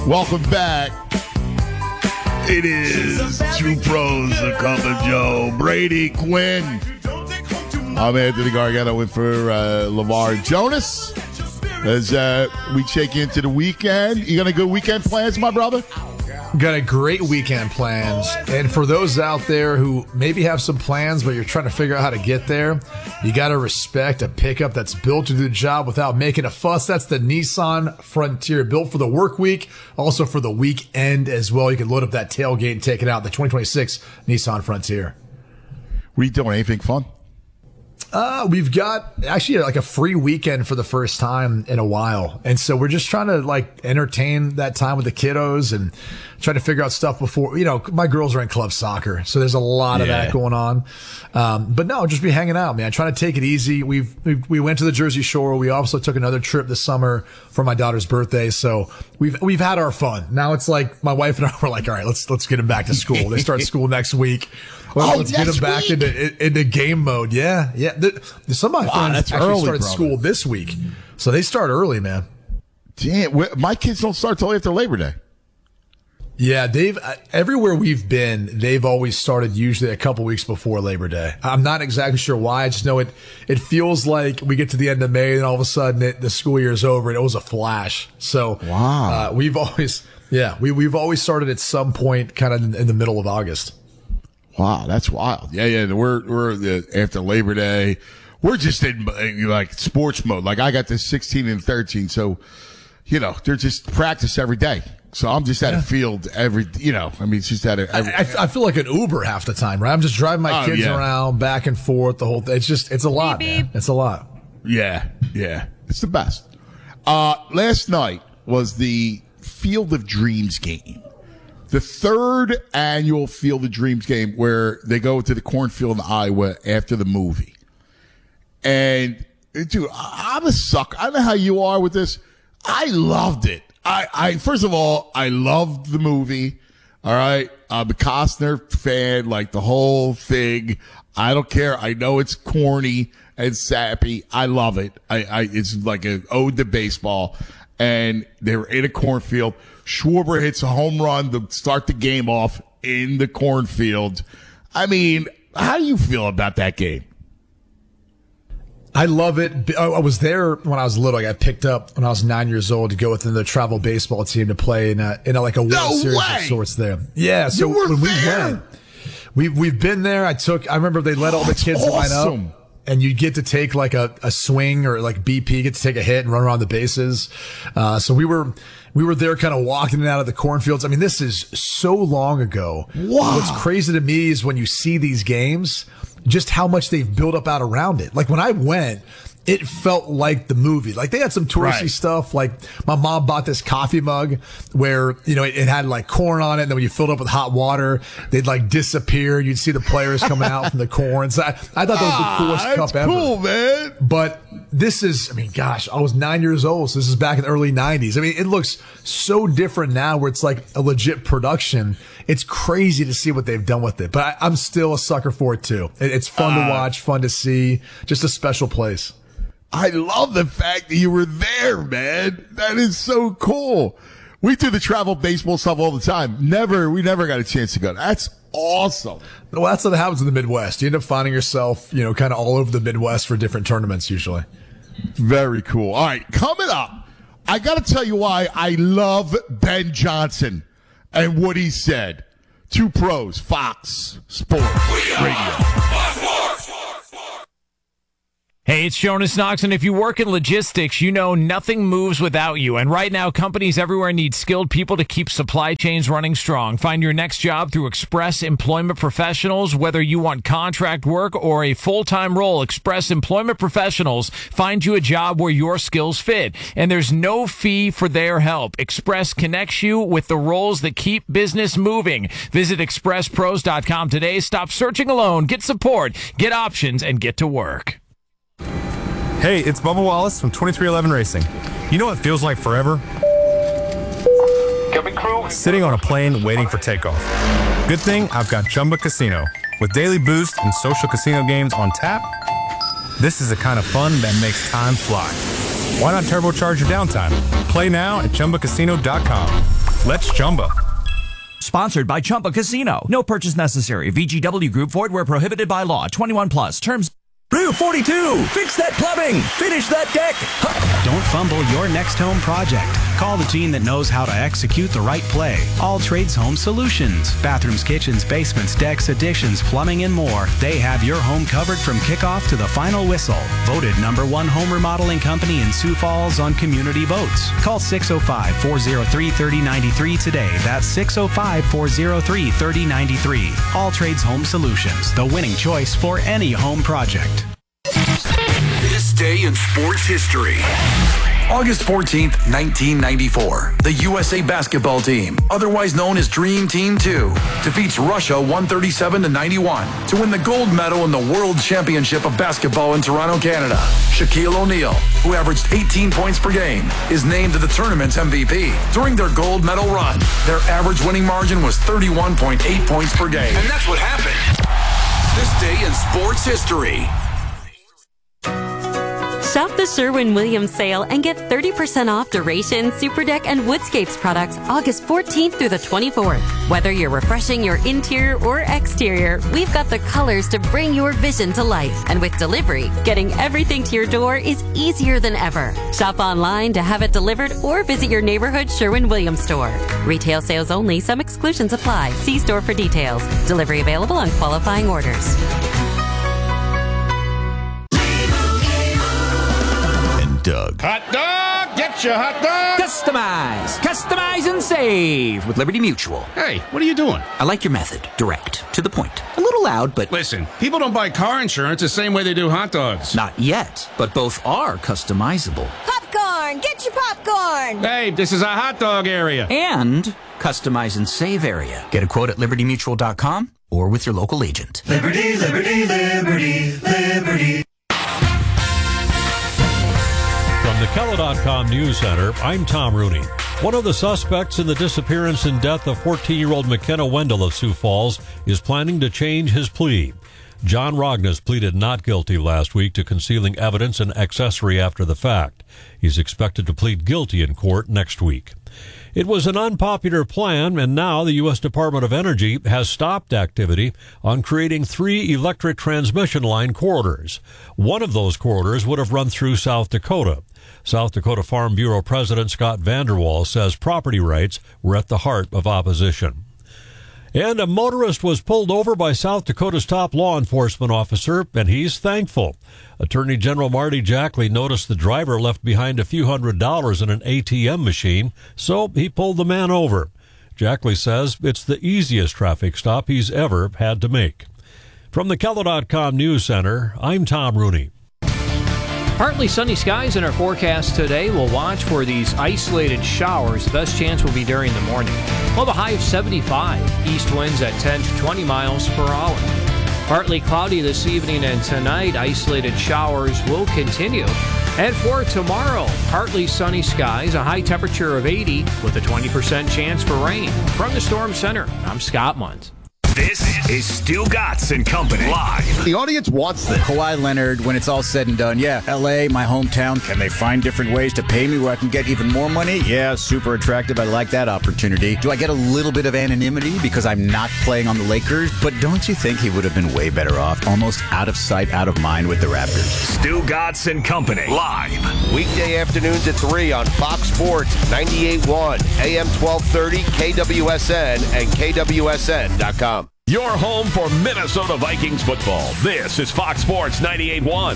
Welcome back. It is Two Pros, a Cup of Joe. Brady Quinn. I'm Anthony Gargano in for LeVar Jonas. As we check into the weekend. You got a good weekend plans, my brother? Got a great weekend plans. And for those out there who maybe have some plans, but you're trying to figure out how to get there, you got to respect a pickup that's built to do the job without making a fuss. That's the Nissan Frontier, built for the work week, also for the weekend as well. You can load up that tailgate and take it out, the 2026 Nissan Frontier. What are you doing? Anything fun? We've got actually like a free weekend for the first time in a while. And so we're just trying to like entertain that time with the kiddos and trying to figure out stuff before, my girls are in club soccer. So there's a lot of that going on. But no, just be hanging out, man. Trying to take it easy. We went to the Jersey Shore. We also took another trip this summer for my daughter's birthday. So we've had our fun. Now it's like my wife and I were like, all right, let's get them back to school. They start school next week. Let's get them back into game mode. Yeah. Some of my friends actually started school this week. So they start early, man. Damn, my kids don't start till after Labor Day. Yeah, everywhere we've been, they've always started usually a couple weeks before Labor Day. I'm not exactly sure why. I just know it feels like we get to the end of May and all of a sudden the school year is over and it was a flash. So wow, we've always started at some point kind of in the middle of August. Wow, that's wild. Yeah. We're after Labor Day. We're just in like sports mode. Like I got this 16 and 13. So, they're just practice every day. So I'm just at a field it's just at I feel like an Uber half the time, right? I'm just driving my kids around back and forth the whole thing. It's a lot, man. It's a lot. Yeah. It's the best. Last night was the Field of Dreams game. The third annual Field of Dreams game where they go to the cornfield in Iowa after the movie. And dude, I'm a sucker. I don't know how you are with this. I loved it. I first of all, I loved the movie. All right. I'm a Costner fan, like the whole thing. I don't care. I know it's corny and sappy. I love it. It's like an ode to baseball. And they were in a cornfield. Schwarber hits a home run to start the game off in the cornfield. I mean, how do you feel about that game? I love it. I was there when I was little. I got picked up when I was 9 years old to go within the travel baseball team to play in a World Series of sorts there. Yeah. So when we went, we've been there. I remember they let all the kids line up. And you get to take like a swing or like BP, get to take a hit and run around the bases. So we were there kind of walking in and out of the cornfields. I mean, this is so long ago. Wow. What's crazy to me is when you see these games, just how much they've built up out around it. Like when I went, it felt like the movie. Like they had some touristy stuff. Like my mom bought this coffee mug where, it had like corn on it. And then when you filled it up with hot water, they'd like disappear. You'd see the players coming out from the corn. So I thought that was the coolest cup ever. Cool, man. But this is, I was 9 years old. So this is back in the early 90s. I mean, it looks so different now where it's like a legit production. It's crazy to see what they've done with it, but I'm still a sucker for it too. It's fun to watch, fun to see, just a special place. I love the fact that you were there, man. That is so cool. We do the travel baseball stuff all the time. We never got a chance to go. That's awesome. Well, that's what happens in the Midwest. You end up finding yourself, kind of all over the Midwest for different tournaments usually. Very cool. All right, coming up, I got to tell you why I love Ben Johnson and what he said. Two Pros, Fox Sports Radio. Hey, it's Jonas Knox, and if you work in logistics, you know nothing moves without you. And right now, companies everywhere need skilled people to keep supply chains running strong. Find your next job through Express Employment Professionals. Whether you want contract work or a full-time role, Express Employment Professionals find you a job where your skills fit. And there's no fee for their help. Express connects you with the roles that keep business moving. Visit expresspros.com today. Stop searching alone. Get support, get options, and get to work. Hey, it's Bubba Wallace from 2311 Racing. You know what feels like forever? Cabin crew. Sitting on a plane waiting for takeoff. Good thing I've got Chumba Casino. With daily boost and social casino games on tap, this is the kind of fun that makes time fly. Why not turbocharge your downtime? Play now at ChumbaCasino.com. Let's Chumba. Sponsored by Chumba Casino. No purchase necessary. VGW Group. Void where prohibited by law. 21 plus. Terms. Blue 42, fix that plumbing, finish that deck. Don't fumble your next home project. Call the team that knows how to execute the right play. All Trades Home Solutions. Bathrooms, kitchens, basements, decks, additions, plumbing, and more. They have your home covered from kickoff to the final whistle. Voted #1 home remodeling company in Sioux Falls on community votes. Call 605-403-3093 today. That's 605-403-3093. All Trades Home Solutions, the winning choice for any home project. This day in sports history. August 14th, 1994. The USA basketball team, otherwise known as Dream Team 2, defeats Russia 137-91 to win the gold medal in the World Championship of Basketball in Toronto, Canada. Shaquille O'Neal, who averaged 18 points per game, is named the tournament's MVP. During their gold medal run, their average winning margin was 31.8 points per game. And that's what happened. This day in sports history. Shop the Sherwin-Williams sale and get 30% off Duration, Superdeck, and Woodscapes products August 14th through the 24th. Whether you're refreshing your interior or exterior, we've got the colors to bring your vision to life. And with delivery, getting everything to your door is easier than ever. Shop online to have it delivered or visit your neighborhood Sherwin-Williams store. Retail sales only. Some exclusions apply. See store for details. Delivery available on qualifying orders. Doug. Hot dog! Get your hot dog! Customize and save with Liberty Mutual. Hey, what are you doing? I like your method. Direct. To the point. A little loud, but... Listen, people don't buy car insurance the same way they do hot dogs. Not yet, but both are customizable. Popcorn! Get your popcorn! Hey, this is a hot dog area. And customize and save area. Get a quote at libertymutual.com or with your local agent. Liberty, liberty, liberty, liberty. From the Keller.com News Center, I'm Tom Rooney. One of the suspects in the disappearance and death of 14-year-old McKenna Wendell of Sioux Falls is planning to change his plea. John Rognes pleaded not guilty last week to concealing evidence and accessory after the fact. He's expected to plead guilty in court next week. It was an unpopular plan, and now the U.S. Department of Energy has stopped activity on creating 3 electric transmission line corridors. One of those corridors would have run through South Dakota. South Dakota Farm Bureau President Scott Vanderwall says property rights were at the heart of opposition. And a motorist was pulled over by South Dakota's top law enforcement officer, and he's thankful. Attorney General Marty Jackley noticed the driver left behind a few $100s in an ATM machine, so he pulled the man over. Jackley says it's the easiest traffic stop he's ever had to make. From the Keller.com News Center, I'm Tom Rooney. Partly sunny skies in our forecast today. We'll watch for these isolated showers. The best chance will be during the morning. We'll have a high of 75. East winds at 10 to 20 miles per hour. Partly cloudy this evening and tonight. Isolated showers will continue. And for tomorrow, partly sunny skies, a high temperature of 80 with a 20% chance for rain. From the Storm Center, I'm Scott Munt. This is Stu Gatz and Company live. The audience wants this. Kawhi Leonard, when it's all said and done, yeah, L.A., my hometown, can they find different ways to pay me where I can get even more money? Yeah, super attractive. I like that opportunity. Do I get a little bit of anonymity because I'm not playing on the Lakers? But don't you think he would have been way better off, almost out of sight, out of mind with the Raptors? Stu Gatz and Company live. Weekday afternoons at 3 on Fox Sports 98.1, AM 1230, KWSN, and KWSN.com. Your home for Minnesota Vikings football. This is Fox Sports 98.1,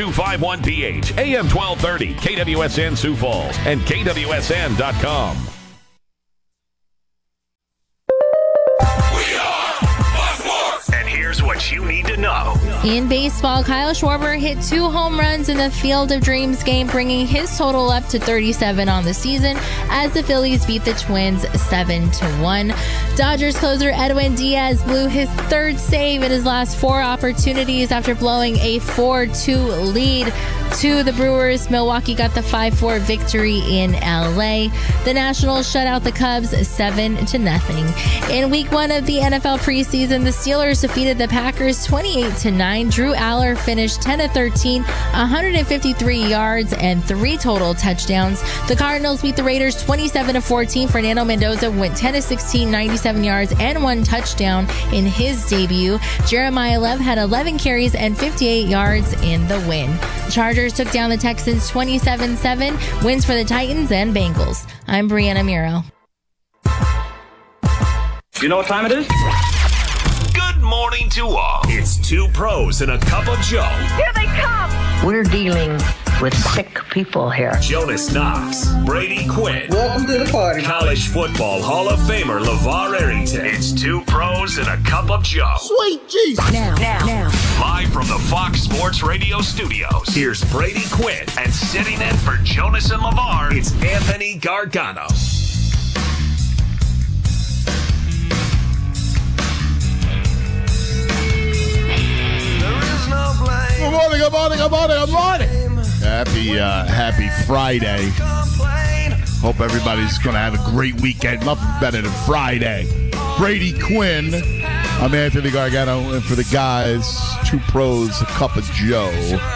K251PH, AM 1230, KWSN Sioux Falls, and KWSN.com. We are Fox Sports! And here's what you need to know. In baseball, Kyle Schwarber hit 2 home runs in the Field of Dreams game, bringing his total up to 37 on the season as the Phillies beat the Twins 7-1. Dodgers closer Edwin Diaz blew his 3rd save in his last 4 opportunities after blowing a 4-2 lead to the Brewers. Milwaukee got the 5-4 victory in LA. The Nationals shut out the Cubs 7-0. In week 1 of the NFL preseason, the Steelers defeated the Packers 28-9. 9. Drew Aller finished 10 of 13, 153 yards and 3 total touchdowns. The Cardinals beat the Raiders 27 of 14. Fernando Mendoza went 10 of 16, 97 yards and 1 touchdown in his debut. Jeremiah Love had 11 carries and 58 yards in the win. The Chargers took down the Texans 27-7. Wins for the Titans and Bengals. I'm Brianna Muro. You know what time it is? Good morning to all. It's 2 pros and a cup of Joe. Here they come! We're dealing with sick people here. Jonas Knox, Brady Quinn. Welcome to the party. College football Hall of Famer LeVar Arrington. It's 2 pros and a cup of Joe. Sweet Jesus! Now. Live from the Fox Sports Radio studios, here's Brady Quinn, and sitting in for Jonas and LeVar, it's Anthony Gargano. Good morning. Happy Friday. Hope everybody's going to have a great weekend. Nothing better than Friday. Brady Quinn. I'm Anthony Gargano, and for the guys, 2 pros, a cup of Joe.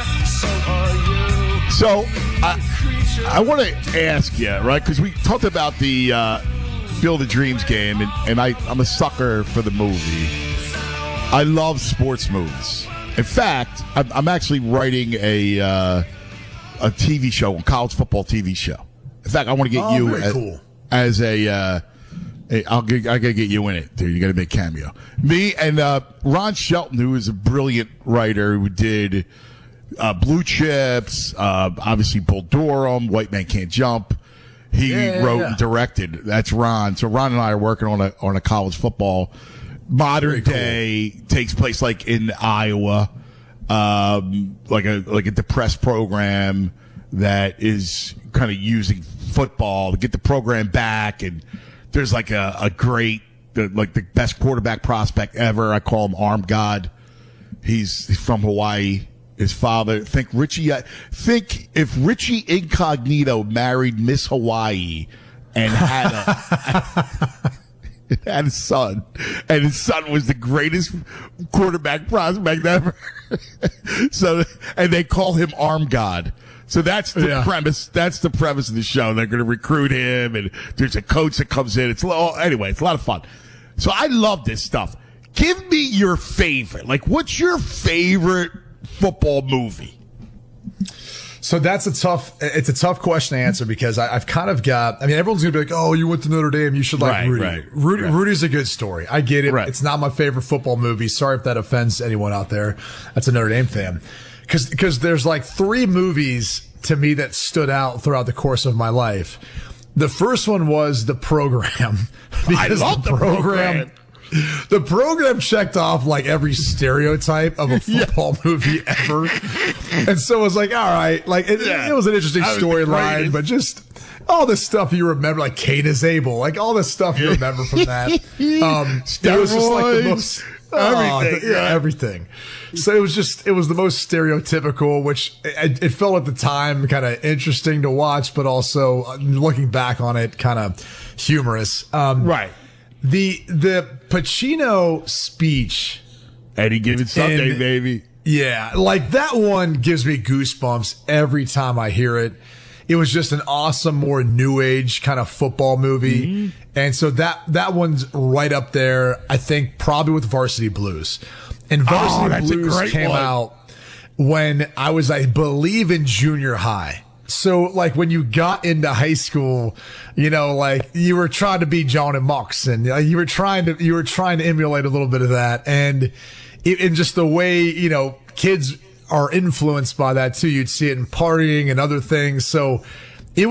So, I want to ask you, right, because we talked about the Field of Dreams game, and I'm a sucker for the movie. I love sports movies. In fact, I'm actually writing a TV show, a college football TV show. In fact, I want to get you as I got to get you in it, dude. You got to make a cameo. Me and Ron Shelton, who is a brilliant writer who did Blue Chips, obviously Bull Durham, White Man Can't Jump. He wrote and directed. That's Ron. So Ron and I are working on a college football. Modern day takes place like in Iowa, like a depressed program that is kind of using football to get the program back, and there's like a great, like the best quarterback prospect ever. I call him Arm God. He's from Hawaii. His father, think if Richie Incognito married Miss Hawaii and had a son, and his son was the greatest quarterback prospect ever. So, and they call him Arm God. So that's the premise. That's the premise of the show. They're going to recruit him, and there's a coach that comes in. It's a lot of fun. So I love this stuff. Give me your favorite. Like, what's your favorite football movie? So it's a tough question to answer because I've kind of got, everyone's going to be like, oh, you went to Notre Dame, you should like Rudy. Right. Rudy's a good story. I get it. Right. It's not my favorite football movie. Sorry if that offends anyone out there that's a Notre Dame fan. Because there's like 3 movies to me that stood out throughout the course of my life. The first one was The Program. I love The Program. The Program checked off like every stereotype of a football movie ever. And so it was like, all right, like it was an interesting storyline, but just all the stuff you remember, like Cain is Abel, like all the stuff you remember from that. It was just like the most everything. So it was the most stereotypical, which it felt at the time kind of interesting to watch, but also looking back on it, kind of humorous. Right. The Pacino speech. Any given Sunday, baby. Yeah, like that one gives me goosebumps every time I hear it. It was just an awesome, more new age kind of football movie. Mm-hmm. And so that one's right up there, I think, probably with Varsity Blues. And Varsity Blues came out when I was, I believe, in junior high. So, like, when you got into high school, like, you were trying to be John and Mox, and you were trying to emulate a little bit of that. And just the way, kids are influenced by that too. You'd see it in partying and other things. So it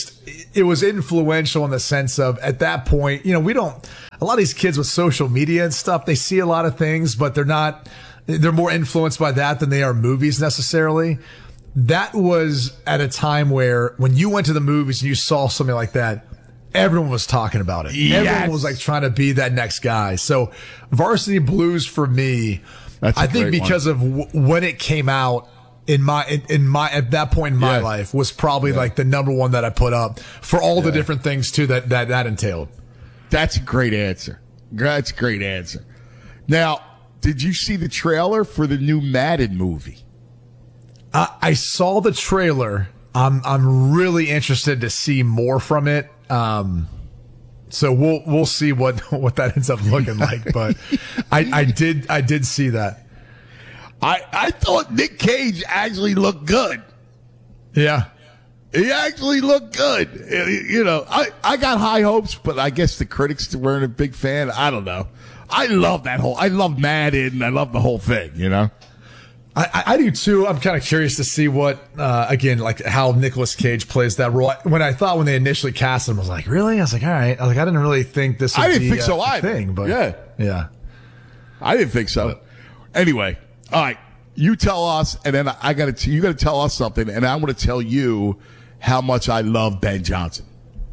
was influential in the sense of, at that point, a lot of these kids with social media and stuff, they see a lot of things, but they're more influenced by that than they are movies necessarily. That was at a time where when you went to the movies and you saw something like that, everyone was talking about it. Yes. Everyone was like trying to be that next guy. So Varsity Blues for me, I think because of when it came out in my at that point in my life was probably like the number one that I put up for all the different things too that entailed. That's a great answer. That's a great answer. Now, did you see the trailer for the new Madden movie? I saw the trailer. I'm really interested to see more from it. So we'll see what that ends up looking like. But I did see that. I thought Nick Cage actually looked good. Yeah. He actually looked good. You know, I got high hopes, but I guess the critics weren't a big fan. I don't know. I love Madden. I love the whole thing, you know? I do too. I'm kind of curious to see what, again, like how Nicolas Cage plays that role. When they initially cast him, I was like, really? I was like, all right. I didn't really think this would be a thing, but yeah. I didn't think so. Anyway, all right. You tell us, and then you got to tell us something, and I'm going to tell you how much I love Ben Johnson.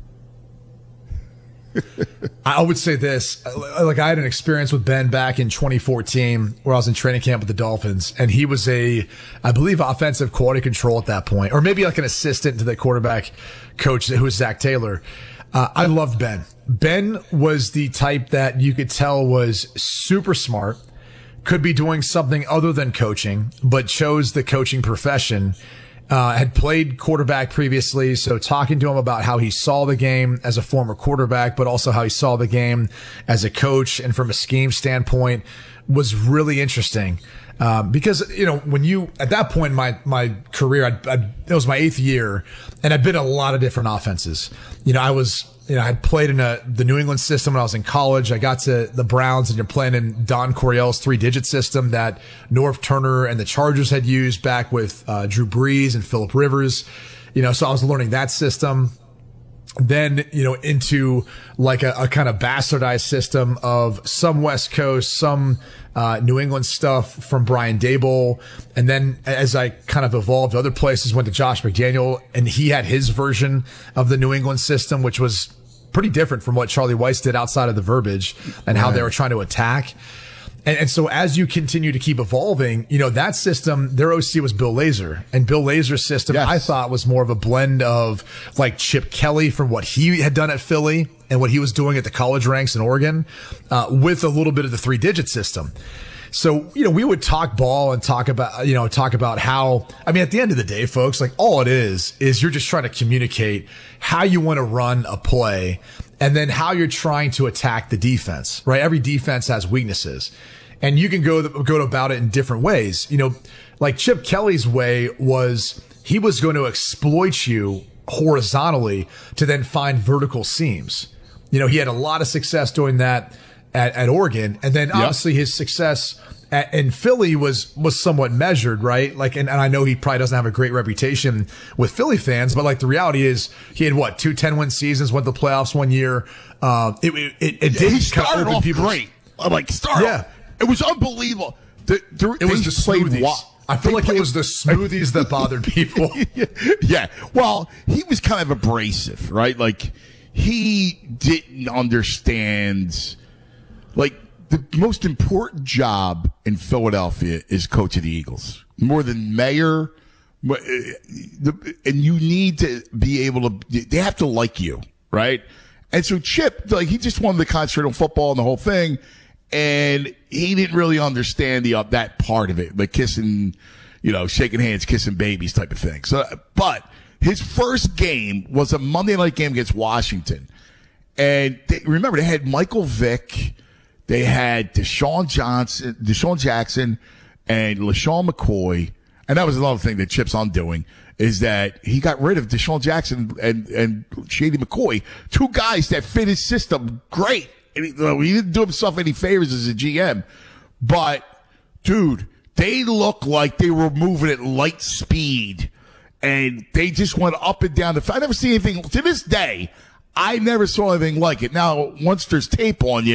I would say this, like I had an experience with Ben back in 2014 where I was in training camp with the Dolphins, and he was I believe offensive quality control at that point, or maybe like an assistant to the quarterback coach who was Zach Taylor. I loved Ben. Ben was the type that you could tell was super smart, could be doing something other than coaching, but chose the coaching profession. Had played quarterback previously, so talking to him about how he saw the game as a former quarterback, but also how he saw the game as a coach and from a scheme standpoint was really interesting. Because, you know, at that point in my career, it was my 8th year, and I'd been in a lot of different offenses. You know, I had played in the New England system when I was in college. I got to the Browns, and you're playing in Don Coryell's 3-digit system that Norv Turner and the Chargers had used back with Drew Brees and Phillip Rivers. You know, so I was learning that system. Then, you know, into like a kind of bastardized system of some West Coast, some New England stuff from Brian Daboll. And then as I kind of evolved to other places, went to Josh McDaniel, and he had his version of the New England system, which was pretty different from what Charlie Weiss did outside of the verbiage and how they were trying to attack. And so as you continue to keep evolving, you know, that system, their OC was Bill Lazor, and Bill Lazor's system, I thought was more of a blend of like Chip Kelly from what he had done at Philly and what he was doing at the college ranks in Oregon, with a little bit of the 3-digit system. So, you know, we would talk ball and talk about how, I mean, at the end of the day, folks, like all it is you're just trying to communicate how you want to run a play and then how you're trying to attack the defense, right? Every defense has weaknesses, and you can go about it in different ways. You know, like Chip Kelly's way was he was going to exploit you horizontally to then find vertical seams. You know, he had a lot of success doing that at Oregon. And then obviously his success in Philly was somewhat measured, right? Like, and I know he probably doesn't have a great reputation with Philly fans, but like the reality is he had 2 10-win seasons, went to the playoffs one year. It did he started off great. It was unbelievable. It was the smoothies. I feel like it was the smoothies that bothered people. Yeah. Well, he was kind of abrasive, right? Like he didn't understand, like, the most important job in Philadelphia is coach of the Eagles, more than mayor. And you need to be able to, they have to like you, right? And so Chip, like, he just wanted to concentrate on football and the whole thing. And he didn't really understand that part of it, like kissing, you know, shaking hands, kissing babies type of thing. So, but his first game was a Monday night game against Washington. And remember, they had Michael Vick. They had Deshaun Jackson, and LaShawn McCoy. And that was another thing that Chip's undoing, is that he got rid of Deshaun Jackson and Shady McCoy, 2 guys that fit his system great. And he didn't do himself any favors as a GM. But, dude, they looked like they were moving at light speed. And they just went up and down. I never see anything, to this day, I never saw anything like it. Now, once there's tape on you,